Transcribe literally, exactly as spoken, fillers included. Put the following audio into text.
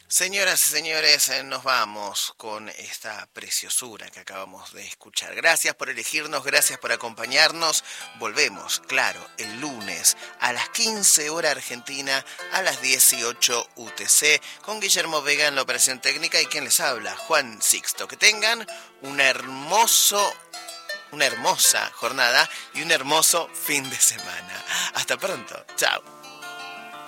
Señoras y señores, eh, nos vamos con esta preciosura que acabamos de escuchar. Gracias por elegirnos, gracias por acompañarnos. Volvemos, claro, el lunes a las quince hora Argentina, a las dieciocho U T C, con Guillermo Vega en la operación técnica y quien les habla, Juan Sixto. Que tengan un hermoso, una hermosa jornada y un hermoso fin de semana. Hasta pronto, chao.